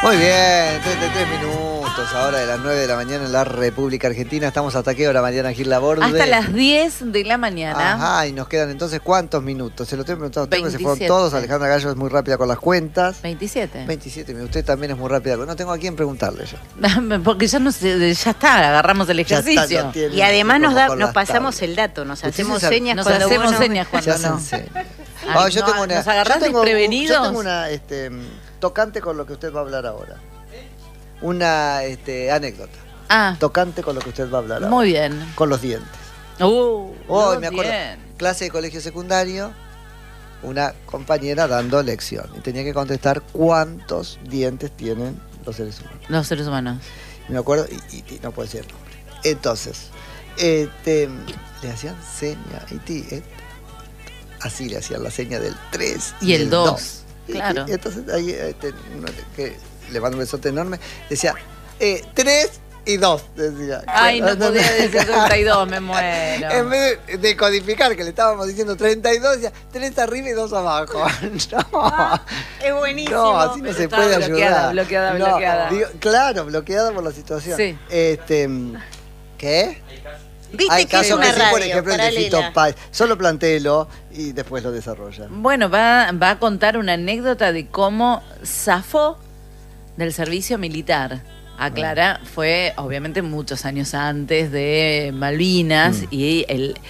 Muy bien, 33 minutos, ahora de las 9 de la mañana en la República Argentina. Estamos hasta qué hora, Mariana Gil Laborde. Hasta las 10 de la mañana. Ajá, y nos quedan entonces ¿cuántos minutos? Se lo tengo preguntado a usted, porque se 27. fueron todos. Alejandra Gallo es muy rápida con las cuentas. 27. 27, usted también es muy rápida. No tengo a quién preguntarle yo. Porque ya no sé, ya está, agarramos el Ya ejercicio. está, no tiene- Y además como nos con las pasamos tablas. el dato, nos Ustedes hacemos saben- señas Nos cuando hacemos uno- señas Se cuando hacen no. señas. Ay, Yo no, tengo una, nos agarrás yo tengo desprevenidos. Yo tengo una tocante con lo que usted va a hablar ahora. Una anécdota. Ah, Tocante con lo que usted va a hablar ahora. muy bien. Con los dientes. Muy Me acuerdo. bien. Clase de colegio secundario, una compañera dando lección. Y tenía que contestar cuántos dientes tienen los seres humanos. Los seres humanos. Y me acuerdo, y no puedo decir el nombre. Entonces, le hacían seña, así le hacían la seña del 3 Y el 2. dos. Claro. Y entonces ahí, uno que le mando un besote enorme, decía, 3 y 2, decía. Ay, no podía decir 32, me muero. En vez de codificar, que le estábamos diciendo 32, decía 3 arriba y 2 abajo. No. Es buenísimo. No, así no se Estaba puede bloqueada, ayudar. bloqueada. Claro, bloqueada por la situación. Sí. ¿Qué? Viste Hay que es casos una que sí, radio por ejemplo, el de Fito paralela. Páez. Solo plantéelo y después lo desarrolla. Bueno, va a contar una anécdota de cómo zafó del servicio militar. Aclara, fue obviamente muchos años antes de Malvinas y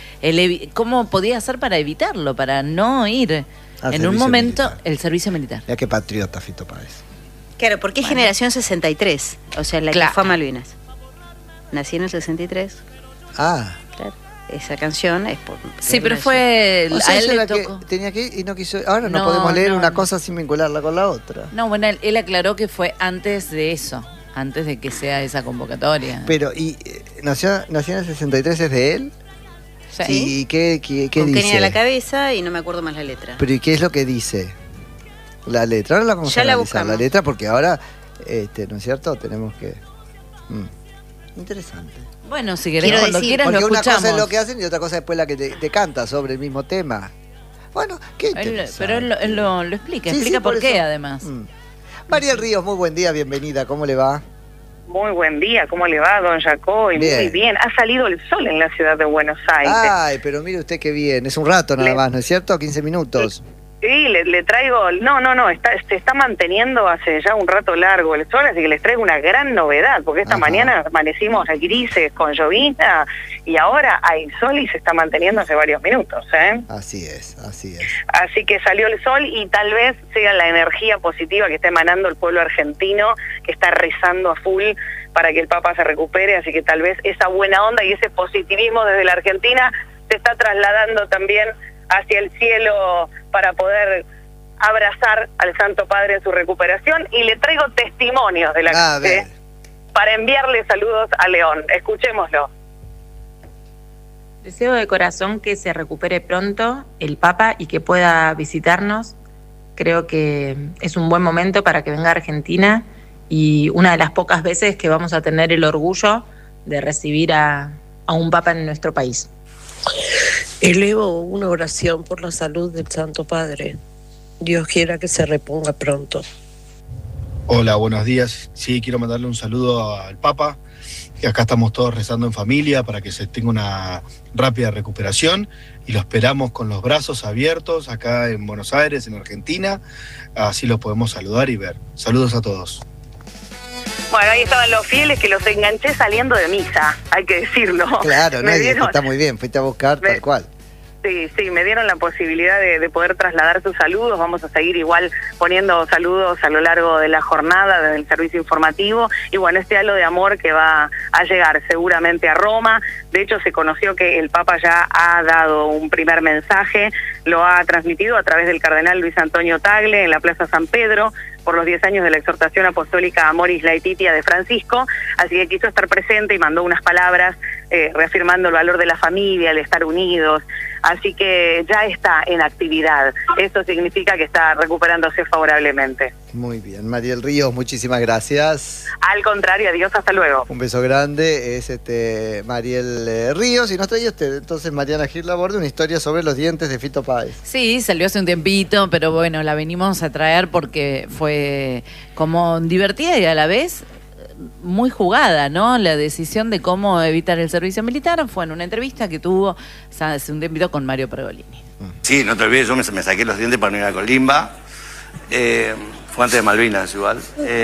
cómo podía hacer para evitarlo, para no ir en un servicio momento militar. el servicio militar. Mira qué patriota Fito Páez. Claro, porque es generación 63, o sea, la Claro. que fue a Malvinas. Nací en el 63, Ah. claro. Esa canción es por... Sí, pero fue O sea, a él ella le era que tocó. tenía que ir y no quiso. Ahora no, No, podemos leer no, una no. cosa sin vincularla con la otra. No, bueno, él aclaró que fue antes de eso, antes de que sea esa convocatoria. Pero, nació en el 63, ¿es de él? Sí. ¿Y qué Con dice? Kenia a la cabeza y no me acuerdo más la letra. Pero ¿y qué es lo que dice? La letra, ahora la vamos Ya a la analizar, buscamos. la letra, porque ahora, ¿no es cierto? Tenemos que... Interesante. Bueno, si querés, Quiero cuando decir- quieras Porque lo una escuchamos. cosa es lo que hacen y otra cosa después la que te canta sobre el mismo tema. Bueno, qué interesante. Pero él lo explica, Sí, explica sí, por qué eso. además. Mariel Ríos, muy buen día, bienvenida, ¿cómo le va? Muy buen día, ¿cómo le va, don Jacoy? Bien. Muy bien, ha salido el sol en la ciudad de Buenos Aires. Ay, pero mire usted qué bien, es un rato nada Le- más, ¿no es cierto? 15 minutos. Sí, le traigo, se está manteniendo hace ya un rato largo el sol, así que les traigo una gran novedad, porque esta Ajá. mañana amanecimos grises con llovizna y ahora hay sol y se está manteniendo hace varios minutos, ¿eh? Así es, así es. Así que salió el sol y tal vez sea la energía positiva que está emanando el pueblo argentino, que está rezando a full para que el Papa se recupere, así que tal vez esa buena onda y ese positivismo desde la Argentina se está trasladando también hacia el cielo para poder abrazar al Santo Padre en su recuperación, y le traigo testimonios de la A ver. para enviarle saludos a León. Escuchémoslo. Deseo de corazón que se recupere pronto el Papa y que pueda visitarnos. Creo que es un buen momento para que venga a Argentina y una de las pocas veces que vamos a tener el orgullo de recibir a un Papa en nuestro país. Elevo una oración por la salud del Santo Padre. Dios quiera que se reponga pronto. Hola, buenos días. Sí, quiero mandarle un saludo al Papa. Y acá estamos todos rezando en familia para que se tenga una rápida recuperación y lo esperamos con los brazos abiertos acá en Buenos Aires, en Argentina. Así lo podemos saludar y ver. Saludos a todos. Bueno, ahí estaban los fieles que los enganché saliendo de misa, hay que decirlo. Claro, Me dieron- está muy bien, fuiste a buscar tal cual. Sí, me dieron la posibilidad de poder trasladar sus saludos. Vamos a seguir igual poniendo saludos a lo largo de la jornada desde el servicio informativo. Y bueno, este halo de amor que va a llegar seguramente a Roma. De hecho, se conoció que el Papa ya ha dado un primer mensaje, lo ha transmitido a través del cardenal Luis Antonio Tagle en la Plaza San Pedro por los 10 años de la exhortación apostólica Amoris Laetitia de Francisco. Así que quiso estar presente y mandó unas palabras reafirmando el valor de la familia, el estar unidos. Así que ya está en actividad. Eso significa que está recuperándose favorablemente. Muy bien. Mariel Ríos, muchísimas gracias. Al contrario, adiós, hasta luego. Un beso grande. Es Mariel Ríos. Y nos trae usted, entonces, Mariana Gil Laborde, una historia sobre los dientes de Fito Páez. Sí, salió hace un tiempito, pero bueno, la venimos a traer porque fue como divertida y a la vez muy jugada, ¿no? La decisión de cómo evitar el servicio militar fue en una entrevista que tuvo hace un tiempito con Mario Pergolini. Sí, no te olvides, yo me saqué los dientes para no ir a Colimba. Fue antes de Malvinas igual.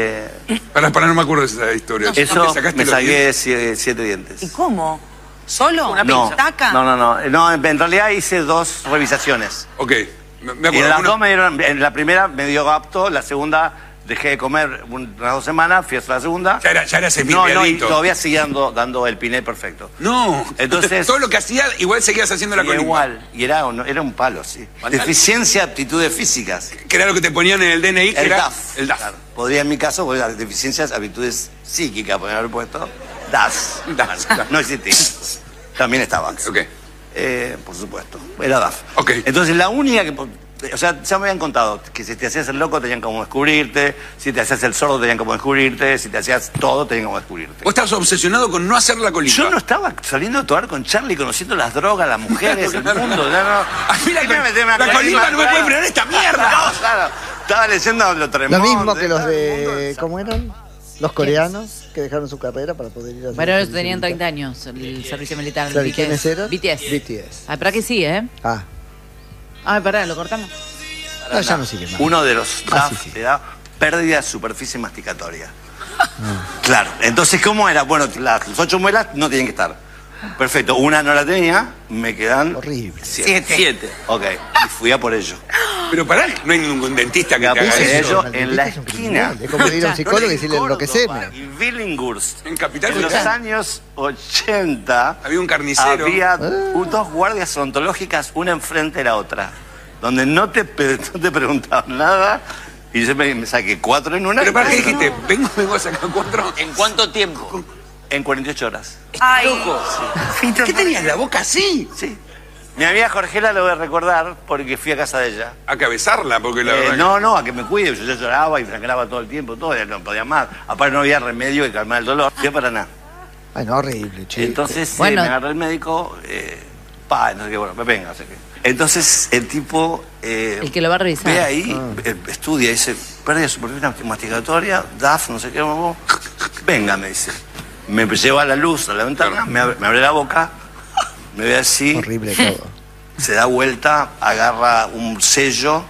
Para, no me acuerdo de esa historia. Eso me saqué 7 dientes. ¿Y cómo? ¿Solo? ¿Una No, pintaca? no, en realidad hice 2 revisaciones. Ok, me acuerdo. Y en las 2 me dieron, en la primera me dio apto, la segunda dejé de comer unas 2 semanas, fui a la segunda. Ya era No, y todavía seguía dando el piné perfecto. No, entonces todo lo que hacía, igual seguías haciendo la Colimba. Igual, y era un palo, sí. Deficiencia, aptitudes físicas. Que era lo que te ponían en el DNI, que El era DAF. el DAF. Claro. Podría en mi caso, porque las deficiencias, aptitudes psíquicas, podrían haber puesto DAF. No existía. También estaba. Ok. Por supuesto, era DAF. Ok. Entonces la única que... O sea, ya me habían contado que si te hacías el loco tenían como descubrirte, si te hacías el sordo tenían como descubrirte, si te hacías todo tenían como descubrirte. Vos estabas obsesionado con no hacer la Colimba. Yo no estaba saliendo a tomar con Charlie, conociendo las drogas, las mujeres, el mundo. Ya A mí la Colimba no me puede frenar esta mierda. No, claro. Estaba leyendo lo tremendo. Lo mismo que los de... ¿Cómo eran? Los coreanos que dejaron su carrera para poder ir a... Pero ellos tenían 30 años el servicio militar. ¿Sabe quiénes eran? BTS. Ah, para que sí, ¿eh? Ah. Ay, pará, lo cortamos. No, ya no sigue más. Uno de los DAF sí. te da pérdida de superficie masticatoria. Claro, entonces ¿cómo era? Bueno, las 8 muelas no tienen que estar. Perfecto, una no la tenía, me quedan... Horrible. 7. Ok, y fui a por ello. Pero pará, no hay ningún dentista que Me te haga puse eso. ello en la esquina. Es como ir a un psicólogo y decirle enloqueceme. En Billinghurst, En Capital en los Federal. años 80, Había un carnicero. había 2 guardias odontológicas, una enfrente de la otra, donde no te preguntaban nada, y yo me saqué 4 en una. Pero para qué dijiste, vengo a sacar 4 ¿En cuánto tiempo? En 48 horas. Ay, ¿Qué tenías la boca así? Sí. Mi amiga Jorgela lo voy a recordar porque fui a casa de ella. A cabezarla, porque la verdad. No, a que me cuide. Yo lloraba y sangraba todo el tiempo, todo, ya no podía más. Aparte no había remedio que calmar el dolor. Fui a Paraná. Ay, no, horrible, chico. Entonces Bueno. me agarró el médico, no sé qué, bueno, me venga, no sé qué. Entonces el tipo... El que lo va a revisar. Ve ahí, estudia, dice, pérdida de superficie masticatoria, DAF, no sé qué, venga, me dice. Me lleva a la luz, a la ventana, me abre la boca, me ve así, Horrible todo. se da vuelta, agarra un sello,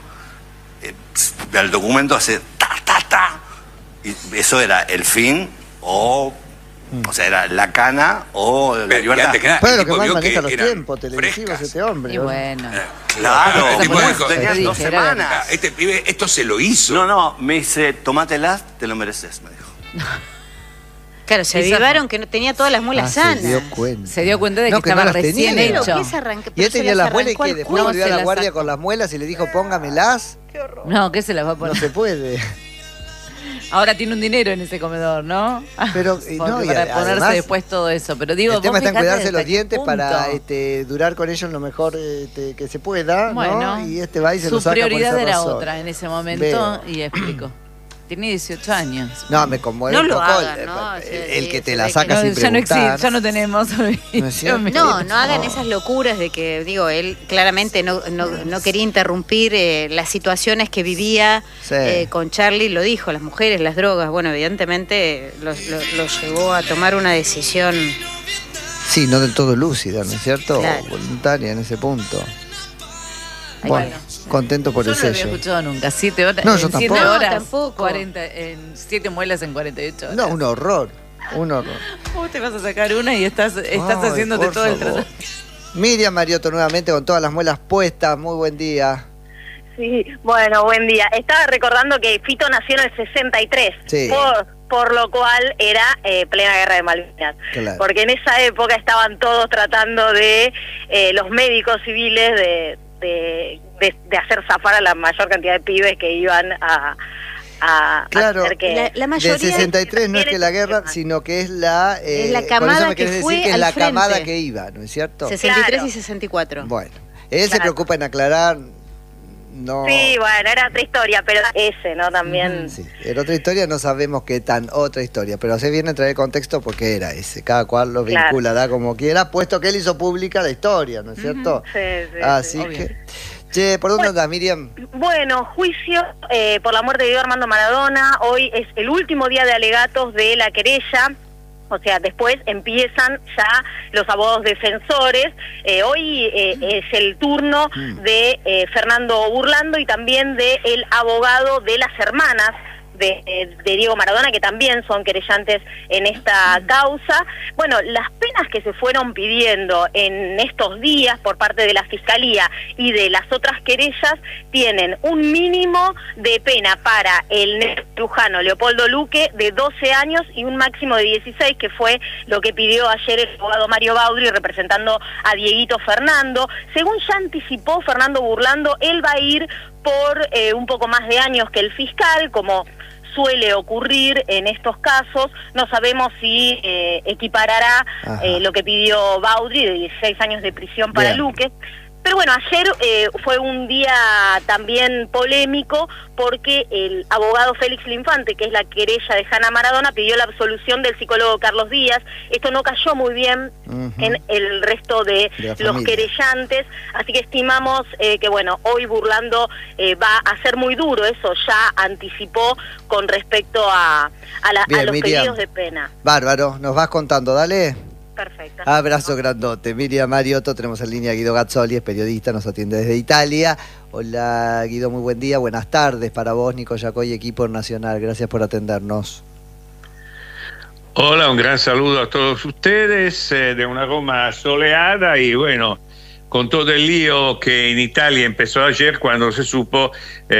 al documento hace ta, y eso era el fin, o sea, era la cana o la Pero, libertad. antes que nada, Bueno, el lo que tipo más vio maneja los eran tiempos televisivos frescas. este hombre. Y ¿no? bueno. Claro, El tipo vos dijo, tenías te 2 dije, era- semanas. Este pibe, esto se lo hizo. No, me dice, tomátelas, te lo mereces, me dijo. Claro, se Esa- avivaron que no tenía todas las muelas Se sanas. dio cuenta. Se dio cuenta de que No, que estaba no las recién tenía. hecho. ¿Qué se arranca? Y Pero él se tenía las las muelas y arrancó que al después culo. volvió a Se la las guardia sacó. con las muelas y le dijo, póngamelas. No, ¿qué se las va a No poner? se puede. Ahora tiene un dinero en ese comedor, ¿no? Pero, Porque no, y para ponerse además, después todo eso. Pero digo, el tema vos está en fijate cuidarse hasta los qué dientes punto. para durar con ellos lo mejor que se pueda, Bueno, ¿no? Y va y se su lo saca por prioridad esa era razón. otra en ese momento Veo. y explico. Tiene 18 años. No, me conmueve No un lo poco hagan, ¿no? el Sí, que te se la ve saca que sin ya no preguntar. existe, ya no tenemos. es cierto? No hagan esas locuras de que, digo, él claramente no quería interrumpir las situaciones que vivía Sí. con Charlie, lo dijo, las mujeres, las drogas. Bueno, evidentemente lo llevó a tomar una decisión. Sí, no del todo lúcida, ¿no es cierto? Claro. Voluntaria en ese punto. Ay, Bueno, bueno. contento por Yo el no lo había sello. escuchado nunca. 7 horas. No, yo en 7 tampoco. horas. No, tampoco. 40, en 7 muelas en 48 horas. No, un horror. Un horror. Vos te vas a sacar una y estás Ay, haciéndote por todo el favor. tratamiento. Miriam Mariotto nuevamente con todas las muelas puestas. Muy buen día. Sí, bueno, buen día. Estaba recordando que Fito nació en el 63, Sí. por lo cual era plena guerra de Malvinas. Claro. Porque en esa época estaban todos tratando de, los médicos civiles, de hacer zafar a la mayor cantidad de pibes que iban a a Claro, hacer que la mayoría del 63 no es que la guerra, sino que es la... es la camada que fue decir que es al la frente. camada que iba, ¿no es cierto? 63 Claro. y 64. Bueno, él se preocupa en aclarar, no... Sí, bueno, era otra historia, pero ese, ¿no? También. Sí, en otra historia no sabemos qué tan otra historia, pero hace bien en traer el contexto porque era ese, cada cual lo Claro. vincula, da como quiera, puesto que él hizo pública la historia, ¿no es cierto? Sí, sí, Así sí. que... Che, ¿por dónde andás, Miriam? Bueno, juicio por la muerte de Diego Armando Maradona. Hoy es el último día de alegatos de la querella. O sea, después empiezan ya los abogados defensores. Hoy es el turno de Fernando Burlando y también de el abogado de las hermanas de Diego Maradona, que también son querellantes en esta causa. Bueno, las penas que se fueron pidiendo en estos días por parte de la Fiscalía y de las otras querellas tienen un mínimo de pena para el lujano Leopoldo Luque de 12 años y un máximo de 16, que fue lo que pidió ayer el abogado Mario Baudry representando a Dieguito Fernando. Según ya anticipó Fernando Burlando, él va a ir por un poco más de años que el fiscal, como suele ocurrir en estos casos. No sabemos si equiparará lo que pidió Baudry de 16 años de prisión para Luque. Pero bueno, ayer fue un día también polémico porque el abogado Félix Linfante, que es la querella de Hanna Maradona, pidió la absolución del psicólogo Carlos Díaz. Esto no cayó muy bien en el resto de los querellantes, así que estimamos que bueno, hoy Burlando va a ser muy duro, eso ya anticipó con respecto a los Miriam, pedidos de pena. Bárbaro, nos vas contando, dale. Perfecto. Abrazo grandote. Miriam Mariotto, tenemos en línea a Guido Gazzoli, es periodista, nos atiende desde Italia. Hola Guido, muy buen día, buenas tardes para vos, Nico Yacoy, equipo nacional, gracias por atendernos. Hola, un gran saludo a todos ustedes de una Roma soleada y bueno, con todo el lío que en Italia empezó ayer cuando se supo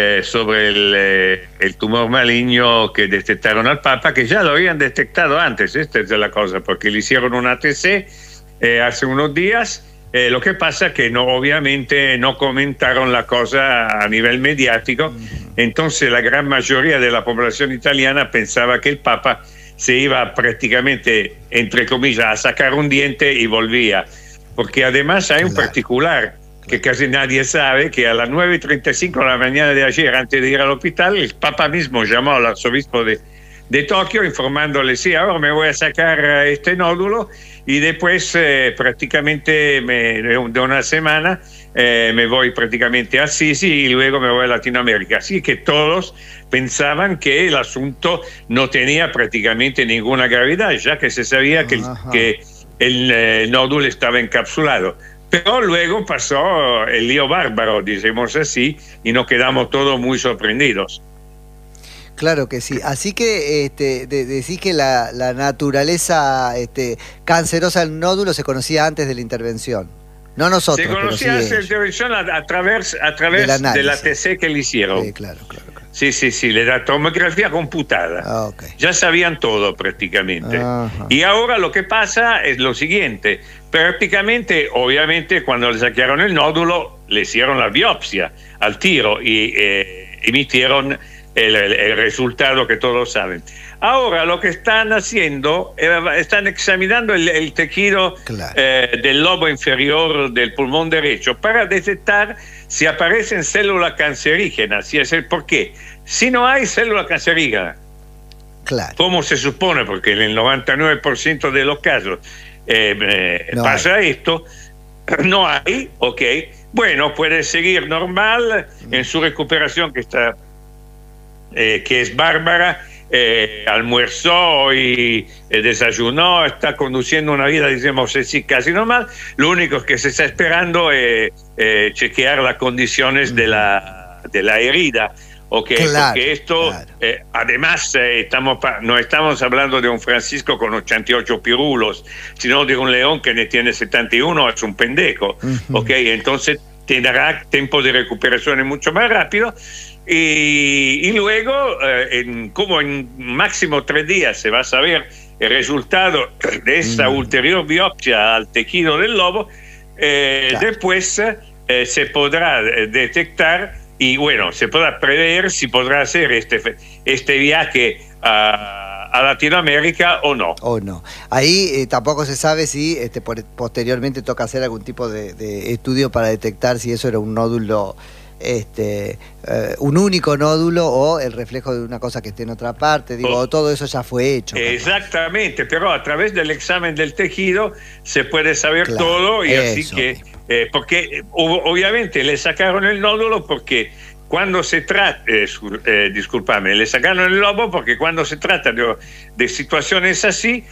sobre el tumor maligno que detectaron al Papa, que ya lo habían detectado antes, esta es la cosa, porque le hicieron un ATC hace unos días. Lo que pasa que no, obviamente no comentaron la cosa a nivel mediático, entonces la gran mayoría de la población italiana pensaba que el Papa se iba prácticamente, entre comillas, a sacar un diente y volvía. Porque además hay un particular que casi nadie sabe, que a las 9:35 de la mañana de ayer, antes de ir al hospital, el Papa mismo llamó al arzobispo de Tokio informándole, sí, ahora me voy a sacar este nódulo y después prácticamente de una semana me voy prácticamente a Assisi y luego me voy a Latinoamérica. Así que todos pensaban que el asunto no tenía prácticamente ninguna gravedad, ya que se sabía que el nódulo estaba encapsulado. Pero luego pasó el lío bárbaro, decimos así, y nos quedamos todos muy sorprendidos. Claro que sí. Así que decís que la naturaleza cancerosa del nódulo se conocía antes de la intervención. No nosotros. Se conocía antes de la intervención a través de la ATC que le hicieron. Sí, claro. Sí, la tomografía computada. Ya sabían todo prácticamente. Y ahora lo que pasa es lo siguiente. Prácticamente, obviamente, cuando le sacaron el nódulo, le hicieron la biopsia al tiro y emitieron el resultado que todos saben. Ahora lo que están haciendo, están examinando el tejido del lobo inferior del pulmón derecho para detectar si aparecen células cancerígenas, si es el por qué. Si no hay célula cancerígena, como se supone, porque en el 99% de los casos pasa esto, no hay, bueno, puede seguir normal en su recuperación que es bárbara. Almuerzó y desayunó, está conduciendo una vida, digamos así, casi normal. Lo único que se está esperando es chequear las condiciones de la herida. Porque esto, además, no estamos hablando de un Francisco con 88 pirulos, sino de un león que ne tiene 71, es un pendejo. Entonces tendrá tiempo de recuperación mucho más rápido. Y luego, como en máximo 3 días se va a saber el resultado de esa ulterior biopsia al tejido del lobo, después se podrá detectar y bueno, se pueda prever si podrá hacer este viaje a Latinoamérica o no. Ahí tampoco se sabe si posteriormente toca hacer algún tipo de estudio para detectar si eso era un nódulo, un único nódulo o el reflejo de una cosa que esté en otra parte. Todo eso ya fue hecho. Exactamente, pero a través del examen del tejido se puede saber todo, y así que, porque obviamente le sacaron el nódulo porque cuando se trata, discúlpame, le sacaron el lobo porque cuando se trata de situaciones así,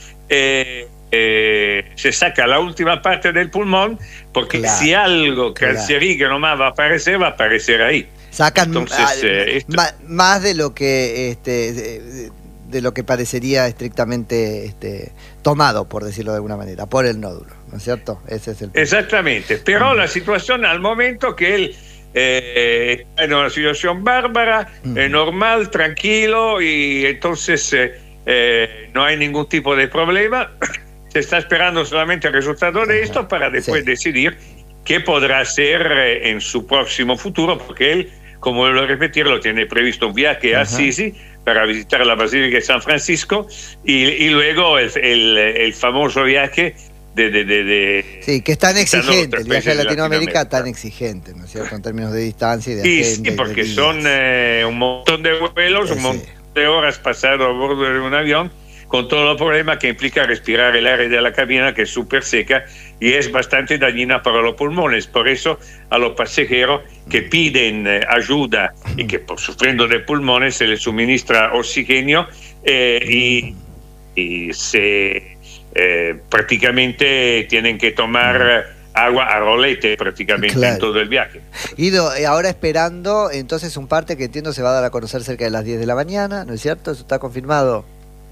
se saca la última parte del pulmón, porque si algo cancerígeno más va a aparecer ahí. Sacan más de lo que de lo que parecería estrictamente tomado, por decirlo de alguna manera, por el nódulo, ¿no es cierto? Ese es el punto. Exactamente, pero la situación al momento que él está en una situación bárbara, normal, tranquilo, y entonces no hay ningún tipo de problema. Se está esperando solamente el resultado de esto para después decidir qué podrá hacer en su próximo futuro, porque él, como vuelvo a repetirlo, tiene previsto un viaje a Assisi para visitar la Basílica de San Francisco, y luego el famoso viaje sí, que es tan exigente, el viaje a Latinoamérica tan exigente, ¿no es cierto?, en términos de distancia y de agenda. Sí, porque son un montón de vuelos, un montón de horas pasado a bordo de un avión, con todo el problema que implica respirar el aire de la cabina, que es súper seca y es bastante dañina para los pulmones. Por eso a los pasajeros que piden ayuda y que sufriendo de pulmones se les suministra oxígeno y se prácticamente tienen que tomar agua a rolete prácticamente en todo el viaje. Guido, ahora esperando entonces un parte que entiendo se va a dar a conocer cerca de las 10 de la mañana, ¿no es cierto? ¿Eso está confirmado?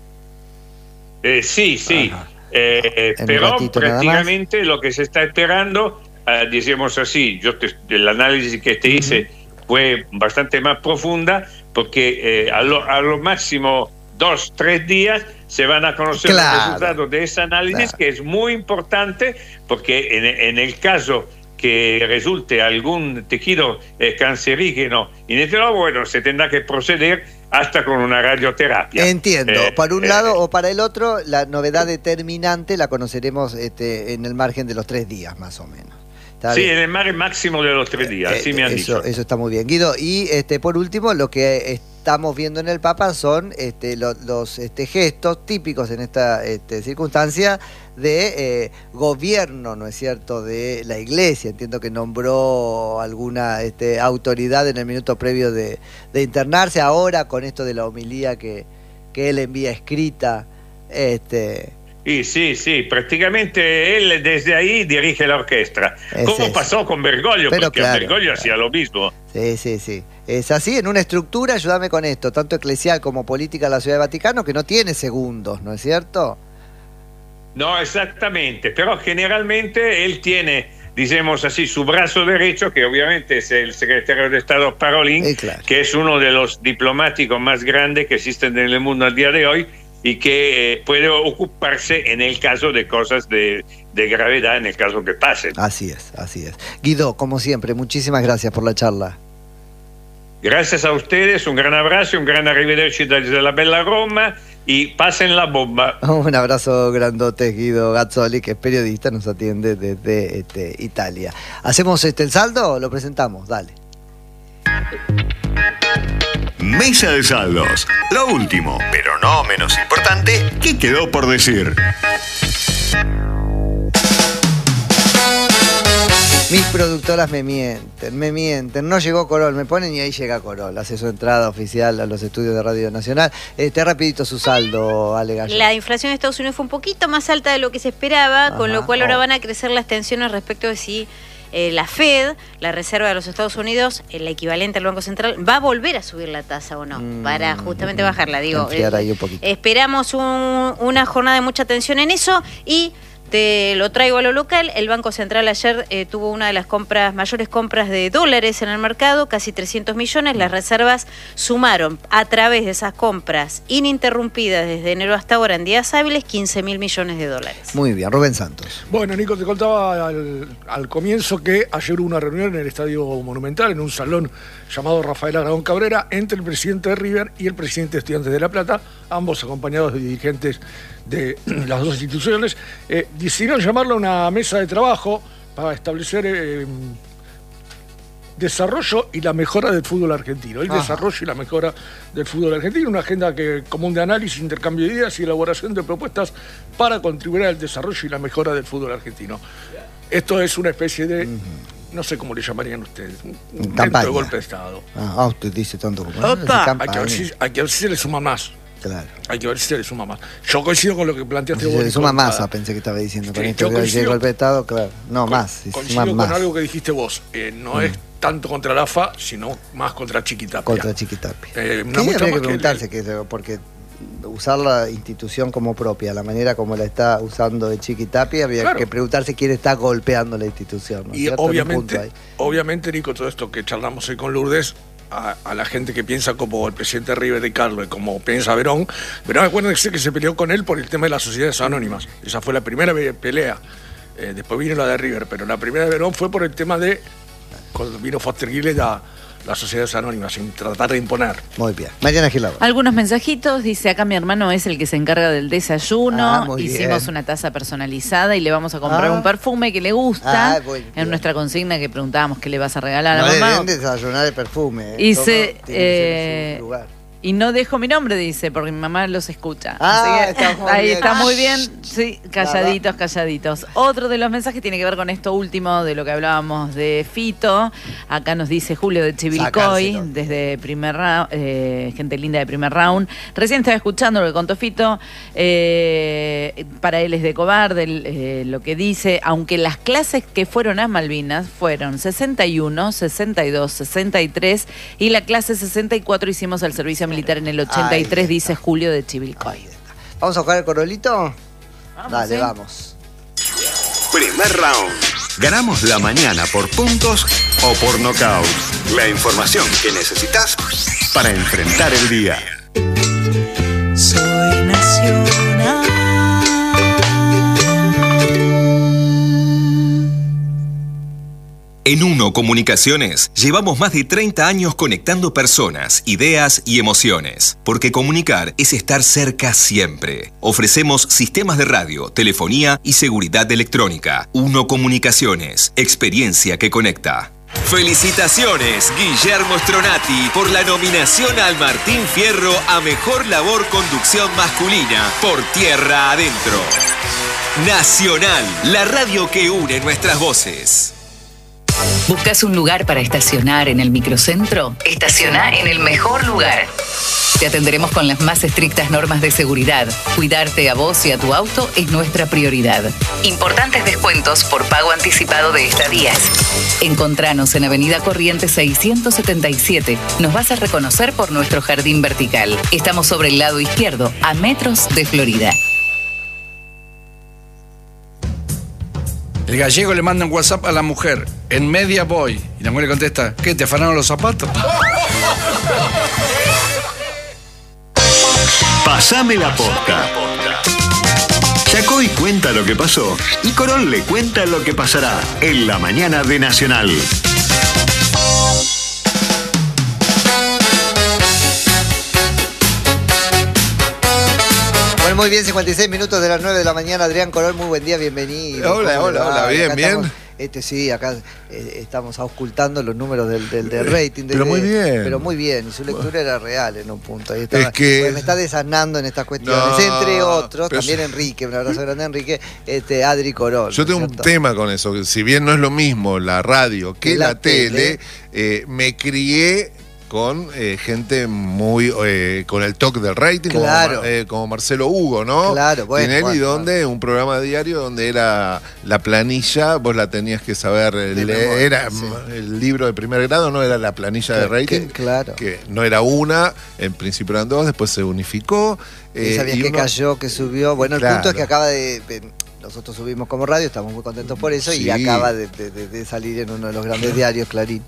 Sí, pero prácticamente lo que se está esperando, decimos así, el análisis que te hice fue bastante más profunda, porque a lo máximo 2-3 días se van a conocer los resultados de ese análisis, que es muy importante, porque en el caso que resulte algún tejido cancerígeno inesperado, bueno, se tendrá que proceder hasta con una radioterapia. Entiendo. Para un lado o para el otro, la novedad determinante la conoceremos en el margen de los 3 días, más o menos. Sí, en el margen máximo de los 3 días, así me han dicho. Eso está muy bien. Guido, y por último, lo que estamos viendo en el Papa son los gestos típicos en esta circunstancia de gobierno, ¿no es cierto?, de la Iglesia. Entiendo que nombró alguna autoridad en el minuto previo de internarse. Ahora, con esto de la homilía que él envía escrita, Y sí, prácticamente él desde ahí dirige la orquesta. Como pasó con Bergoglio, porque Bergoglio hacía lo mismo. Sí. Es así, en una estructura, ayúdame con esto, tanto eclesial como política de la Ciudad de Vaticano, que no tiene segundos, ¿no es cierto? No, exactamente, pero generalmente él tiene, digamos así, su brazo derecho, que obviamente es el secretario de Estado Parolin, que es uno de los diplomáticos más grandes que existen en el mundo al día de hoy, y que puede ocuparse en el caso de cosas de gravedad, en el caso que pasen. Así es. Guido, como siempre, muchísimas gracias por la charla. Gracias a ustedes, un gran abrazo, un gran arrivederci desde la bella Roma, y pasen la bomba. Un abrazo grandote, Guido Gazzoli, que es periodista, nos atiende desde Italia. ¿Hacemos el saldo? Lo presentamos, dale. Mesa de saldos. Lo último, pero no menos importante, ¿qué quedó por decir? Mis productoras me mienten. No llegó Corol, me ponen y ahí llega Corol. Hace su entrada oficial a los estudios de Radio Nacional. Rapidito su saldo, Ale Gallo. La inflación de Estados Unidos fue un poquito más alta de lo que se esperaba, con lo cual ahora van a crecer las tensiones respecto de si la Fed, la Reserva de los Estados Unidos, el equivalente al Banco Central, va a volver a subir la tasa o no, para justamente bajarla. Digo, ahí un poquito. Esperamos una jornada de mucha tensión en eso, y Te lo traigo a lo local. El Banco Central ayer tuvo una de las mayores compras de dólares en el mercado, casi 300 millones. Las reservas sumaron a través de esas compras ininterrumpidas desde enero hasta ahora en días hábiles 15.000 millones de dólares. Muy bien, Rubén Santos. Bueno, Nico, te contaba al comienzo que ayer hubo una reunión en el Estadio Monumental, en un salón llamado Rafael Aragón Cabrera, entre el presidente de River y el presidente de Estudiantes de La Plata, ambos acompañados de dirigentes de las dos instituciones. Decidieron llamarlo a una mesa de trabajo para establecer desarrollo y la mejora del fútbol argentino. El desarrollo y la mejora del fútbol argentino, una agenda común de análisis, intercambio de ideas y elaboración de propuestas para contribuir al desarrollo y la mejora del fútbol argentino. Esto es una especie de, no sé cómo le llamarían ustedes, un intento de golpe de Estado. Usted dice tanto como hay que ver si se le suma más. Claro. Hay que ver si se le suma más. Yo coincido con lo que planteaste vos. Se le suma masa, pensé que estaba diciendo. Con esto de golpe de Estado, claro. No, más. Coincido con algo que dijiste vos. No es tanto contra la AFA, sino más contra Chiquitapia. Contra Chiquitapia. Habría que preguntarse, porque usar la institución como propia, la manera como la está usando de Chiquitapia, habría que preguntarse quién está golpeando la institución, ¿no? Y obviamente, Nico, todo esto que charlamos hoy con Lourdes, a la gente que piensa como el presidente River de Carlos y como piensa Verón, acuérdense que se peleó con él por el tema de las sociedades anónimas. Esa fue la primera pelea. Después vino la de River, pero la primera de Verón fue por el tema de cuando vino Foster Giles las sociedades anónimas, sin tratar de imponer. Muy bien. Mariana Gilado. Algunos mensajitos, dice acá mi hermano es el que se encarga del desayuno. Hicimos una taza personalizada y le vamos a comprar un perfume que le gusta. En nuestra consigna que preguntábamos qué le vas a regalar a la mamá. No le den desayunar el perfume. Y no dejo mi nombre, dice, porque mi mamá los escucha. Está muy bien. Sí, calladitos. Otro de los mensajes tiene que ver con esto último de lo que hablábamos de Fito. Acá nos dice Julio de Chivilcoy, desde primer round, gente linda de primer round. Recién estaba escuchando lo que contó Fito. Para él es de cobarde lo que dice, aunque las clases que fueron a Malvinas fueron 61, 62, 63 y la clase 64 hicimos el servicio militar en el 83, dice Julio de Chivilcoy. ¿Vamos a jugar el corolito? Dale, vamos. Primer round. Ganamos la mañana por puntos o por nocaut. La información que necesitas para enfrentar el día. Soy nacional. En Uno Comunicaciones llevamos más de 30 años conectando personas, ideas y emociones. Porque comunicar es estar cerca siempre. Ofrecemos sistemas de radio, telefonía y seguridad electrónica. Uno Comunicaciones, experiencia que conecta. Felicitaciones, Guillermo Stronati, por la nominación al Martín Fierro a Mejor Labor Conducción Masculina por Tierra Adentro. Nacional, la radio que une nuestras voces. ¿Buscas un lugar para estacionar en el microcentro? Estaciona en el mejor lugar. Te atenderemos con las más estrictas normas de seguridad. Cuidarte a vos y a tu auto es nuestra prioridad. Importantes descuentos por pago anticipado de estadías. Encontranos en Avenida Corrientes 677. Nos vas a reconocer por nuestro jardín vertical. Estamos sobre el lado izquierdo, a metros de Florida. El gallego le manda un WhatsApp a la mujer. En media voy. Y la mujer le contesta, ¿qué? ¿Te afanaron los zapatos? Pasame la posta. Chacoy cuenta lo que pasó y Corol le cuenta lo que pasará en la mañana de Nacional. Bueno, muy bien, 56 minutos de las 9 de la mañana. Adrián Corol, muy buen día, bienvenido. Hola, bien. Sí, acá estamos auscultando los números del rating. Pero muy bien. Pero muy bien, y su lectura era real en un punto. Ahí estaba, me está desasnando en estas cuestiones. Entre otros, también Enrique, un abrazo grande a Enrique, Adri Corol. Yo tengo un tema con eso, que si bien no es lo mismo la radio que la tele, me crié con gente muy con el toque del rating, claro, como Marcelo Hugo, ¿no? Claro, Tinelli, donde un programa diario donde era la planilla, vos la tenías que saber leer, era el libro de primer grado, no era la planilla de rating, que no era una, en principio eran dos, después se unificó. Y sabías que cayó, que subió. Bueno, el punto es que acaba de nosotros subimos como radio, estamos muy contentos por eso, y acaba de salir en uno de los grandes diarios, Clarín,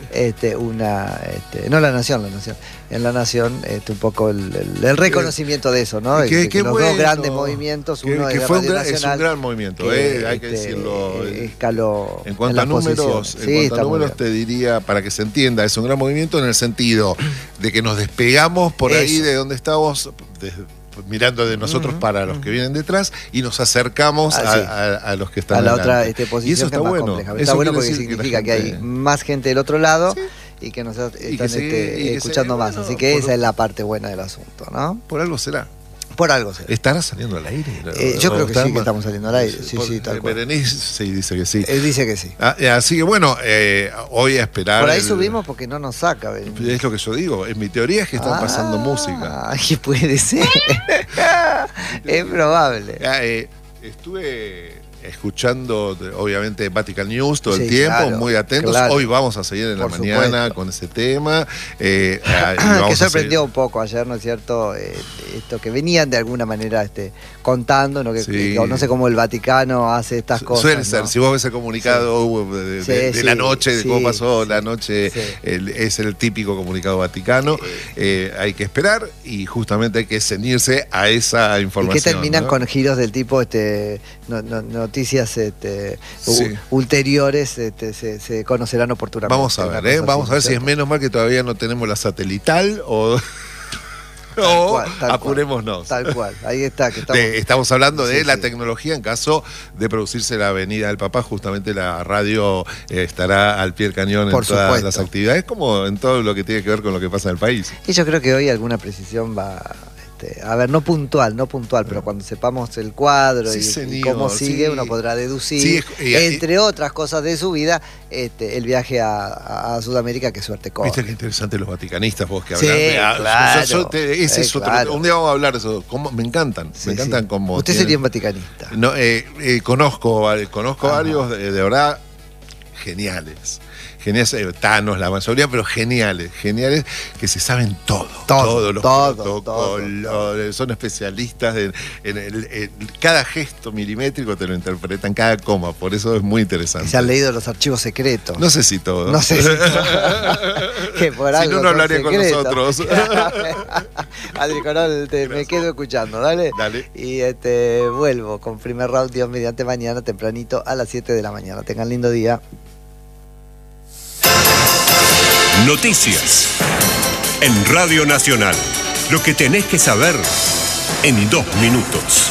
no La Nación, en La Nación, un poco el reconocimiento de eso, ¿no? Que los dos grandes movimientos, uno de Radio Nacional. Es un gran movimiento, hay que decirlo. Escaló en cuanto a números, te diría, para que se entienda, es un gran movimiento en el sentido de que nos despegamos por ahí de donde estamos, mirando de nosotros para los que vienen detrás, y nos acercamos a los que están a la otra y posición, eso está bueno. Está bueno porque significa que hay más gente del otro lado y que nos están escuchando más. Así que esa es la parte buena del asunto, ¿no? Por algo será. Por algo será. ¿Estará saliendo al aire? Yo creo que sí, que estamos saliendo al aire. Sí, tal cual. Berenice dice que sí. Él dice que sí. Así que bueno, hoy a esperar. Por ahí subimos porque no nos saca. Es lo que yo digo. En mi teoría es que están pasando música. ¿Qué puede ser? Es probable. Estuve escuchando, obviamente, Vatican News todo el tiempo, claro, muy atentos. Claro. Hoy vamos a seguir en la mañana con ese tema. Que sorprendió un poco ayer, ¿no es cierto? Esto que venían de alguna manera contando, ¿no? No sé cómo el Vaticano hace estas cosas. Suele ser, si vos ves el comunicado de la noche, de cómo pasó la noche, es el típico comunicado vaticano. Hay que esperar y justamente hay que ceñirse a esa información. Y que terminan con giros del tipo, noticias ulteriores se conocerán oportunamente. Vamos a ver, vamos a ver si es menos mal que todavía no tenemos la satelital o apurémonos. Tal cual, ahí está. Estamos hablando de la tecnología en caso de producirse la Avenida del Papa. Justamente la radio estará al pie del cañón en todas las actividades, como en todo lo que tiene que ver con lo que pasa en el país. Y yo creo que hoy alguna precisión va... A ver, no puntual, pero cuando sepamos el cuadro y cómo sigue, uno podrá deducir, entre otras cosas de su vida, el viaje a Sudamérica, qué suerte corre. Viste qué interesante los vaticanistas, vos que hablan. Claro. Un día vamos a hablar de eso. Me encantan, me encantan como... Usted sería un vaticanista. No, conozco varios, de verdad, geniales. Tanos, la mayoría, pero geniales, que se saben todos los protocolos, son especialistas en cada gesto milimétrico, te lo interpretan, cada coma, por eso es muy interesante. Se han leído los archivos secretos. No sé si todo. Que por si no hablaría con nosotros. Adri Corol, me quedo escuchando, dale. Y vuelvo con primer round, Dios mediante, mañana tempranito a las 7 de la mañana. Tengan lindo día. Noticias en Radio Nacional. Lo que tenés que saber en 2 minutos.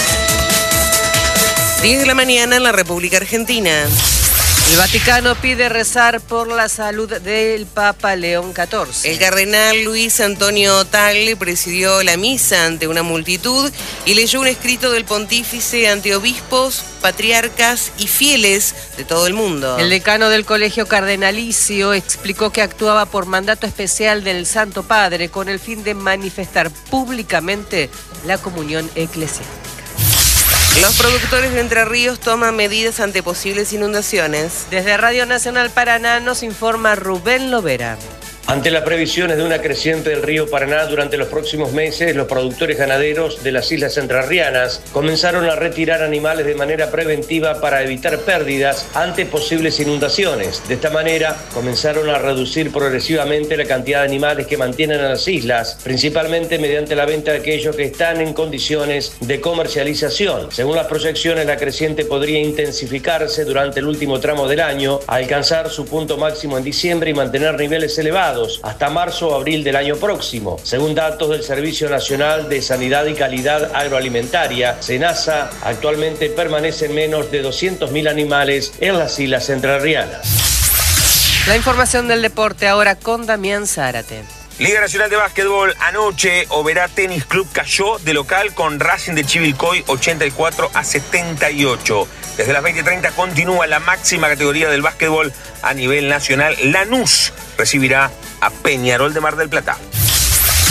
10 de la mañana en la República Argentina. El Vaticano pide rezar por la salud del Papa León XIV. El cardenal Luis Antonio Tagle presidió la misa ante una multitud y leyó un escrito del pontífice ante obispos, patriarcas y fieles de todo el mundo. El decano del Colegio Cardenalicio explicó que actuaba por mandato especial del Santo Padre con el fin de manifestar públicamente la comunión eclesiástica. Los productores de Entre Ríos toman medidas ante posibles inundaciones. Desde Radio Nacional Paraná nos informa Rubén Lovera. Ante las previsiones de una creciente del río Paraná durante los próximos meses, los productores ganaderos de las islas entrerrianas comenzaron a retirar animales de manera preventiva para evitar pérdidas ante posibles inundaciones. De esta manera, comenzaron a reducir progresivamente la cantidad de animales que mantienen en las islas, principalmente mediante la venta de aquellos que están en condiciones de comercialización. Según las proyecciones, la creciente podría intensificarse durante el último tramo del año, alcanzar su punto máximo en diciembre y mantener niveles elevados hasta marzo o abril del año próximo. Según datos del Servicio Nacional de Sanidad y Calidad Agroalimentaria, SENASA, actualmente permanecen menos de 200.000 animales en las islas entrerrianas. La información del deporte ahora con Damián Zárate. Liga Nacional de Básquetbol, anoche Oberá Tenis Club cayó de local con Racing de Chivilcoy 84-78. Desde las 20:30 continúa la máxima categoría del básquetbol a nivel nacional. Lanús recibirá a Peñarol de Mar del Plata.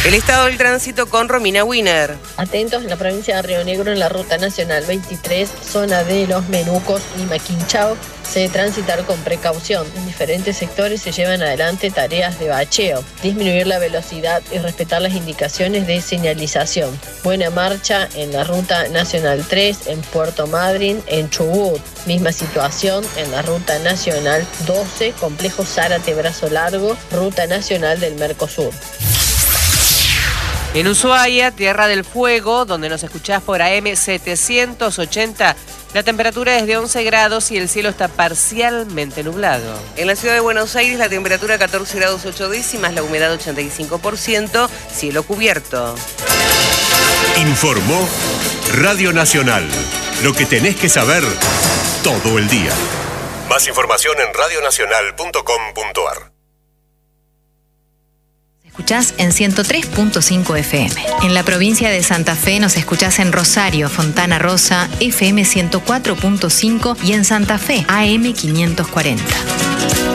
El estado del tránsito con Romina Wiener. Atentos en la provincia de Río Negro, en la ruta nacional 23, zona de Los Menucos y Maquinchao, se debe transitar con precaución. En diferentes sectores se llevan adelante tareas de bacheo, disminuir la velocidad y respetar las indicaciones de señalización. Buena marcha en la ruta nacional 3, en Puerto Madryn, en Chubut. Misma situación en la ruta nacional 12, complejo Zárate Brazo Largo, ruta nacional del Mercosur. En Ushuaia, Tierra del Fuego, donde nos escuchás por AM 780, la temperatura es de 11 grados y el cielo está parcialmente nublado. En la ciudad de Buenos Aires, la temperatura 14 grados 8 décimas, la humedad 85%, cielo cubierto. Informó Radio Nacional. Lo que tenés que saber todo el día. Más información en radionacional.com.ar. Escuchás en 103.5 FM. En la provincia de Santa Fe nos escuchás en Rosario, Fontana Rosa, FM 104.5 y en Santa Fe, AM 540.